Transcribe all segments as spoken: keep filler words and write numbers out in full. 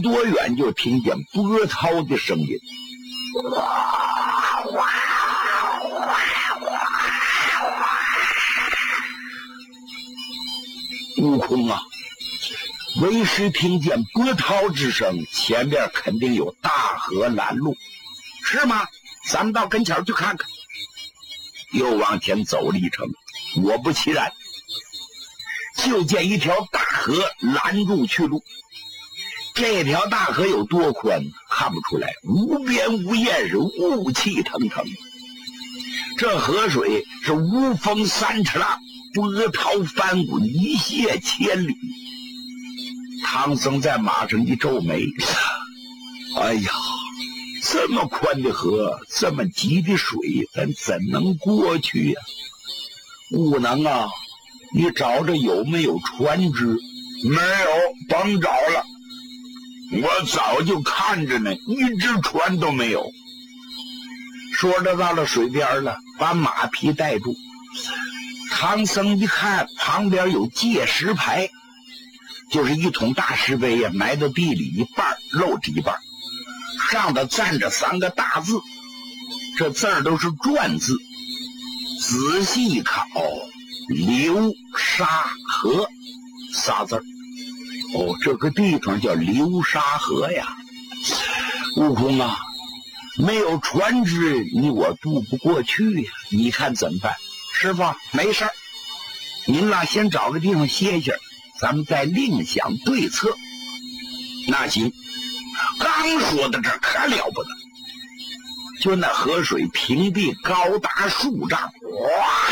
多远就听见波涛的声音。悟空啊，为师听见波涛之声，前面肯定有大河拦路，是吗？咱们到跟前去看看。又往前走了一程，果不其然，就见一条大河拦住去路。这条大河有多宽看不出来，无边无沿，是雾气腾腾。这河水是无风三尺浪，波涛翻滚，一泻千里。唐僧在马上一皱眉，哎呀，这么宽的河，这么急的水，咱怎能过去呀、啊？悟能啊，你找着有没有船只？ 没有，甭找了，我早就看着呢，一只船都没有。 说着到了水边了，把马匹带住。唐僧一看旁边有界石牌，就是一桶大石碑呀，埋到地里一半，露着一半，上头站着三个大字，这字儿都是篆字。仔细一看，哦，流沙河仨字儿。哦，这个地方叫流沙河呀。悟空啊，没有船只，你我渡不过去呀，你看怎么办？师傅，没事儿，您俩先找个地方歇歇，咱们再另想对策。那行。刚说到这儿，可了不得，就那河水平地高达数丈，哇，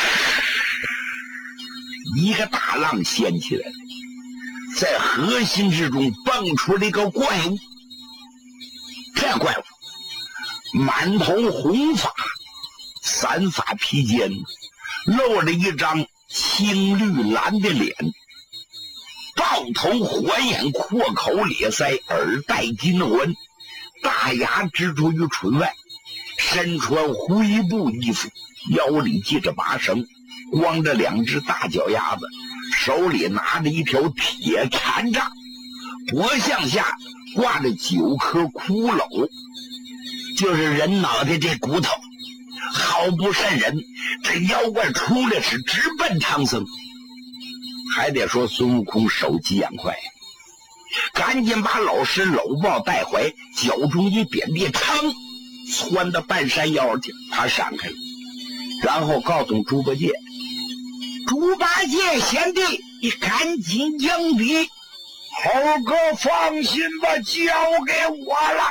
一个大浪掀起来了，在河心之中蹦出了一个怪物。这怪物满头红发，散发披肩，露着一张青绿蓝的脸，豹头环眼，阔口咧腮，耳戴金环，大牙支出于唇外，身穿灰布衣服，腰里系着麻绳，光着两只大脚丫子，手里拿着一条铁禅杖，脖向下挂着九颗骷髅，就是人脑袋这骨头，好不瘆人。这妖怪出来是直奔唐僧。还得说孙悟空手疾眼快，赶紧把老师搂抱带怀，脚中一点地，噌窜到半山腰去，他闪开了，然后告诉猪八戒：“猪八戒贤弟，你赶紧迎敌。” 猴哥放心吧，交给我了。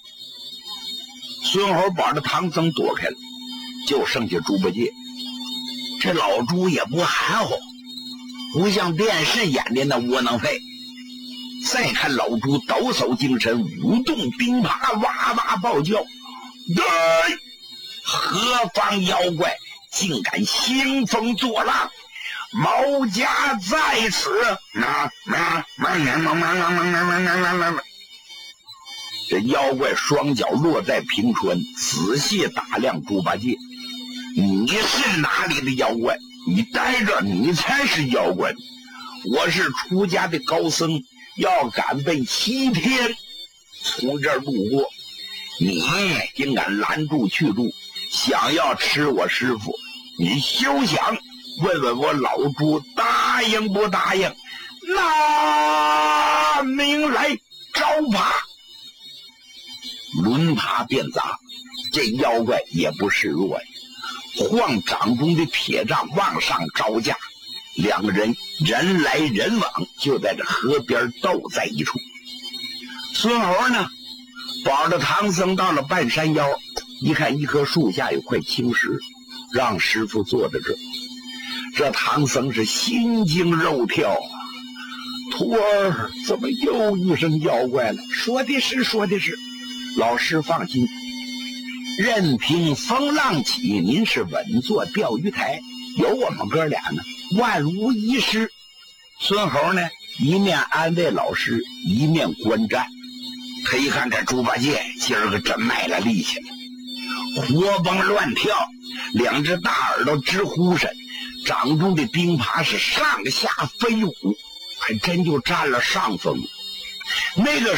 孙猴保着唐僧躲开了，就剩下猪八戒。这老猪也不含糊，不像电视演的那窝囊废。再看老猪抖擞精神，舞动钉耙，哇哇暴叫。 对， 何方妖怪竟敢兴风作浪？毛家在此！ 那那那那那那那那那那这妖怪双脚落在平川，仔细打量猪八戒：“你是哪里的妖怪？你待着，你才是妖怪。我是出家的高僧，要赶奔西天，从这儿路过，你竟敢拦住去路，想要吃我师傅，你休想！问问我老猪答应不答应？拿命来招爬！”轮爬变杂，这妖怪也不示弱呀，晃掌中的铁杖往上招架，两个人人来人往，就在这河边斗在一处。孙猴呢，保着唐僧到了半山腰，一看一棵树下有块青石，让师傅坐在这儿。这唐僧是心惊肉跳啊！徒儿怎么又遇上妖怪了？说的是，说的是。老师放心，任凭风浪起，您是稳坐钓鱼台，有我们哥俩呢，万无一失。孙猴呢，一面安慰老师，一面观战。他一看这猪八戒今儿个真卖了力气了，活蹦乱跳，两只大耳朵直呼闪，掌中的钉耙是上下飞舞，还真就占了上风。那个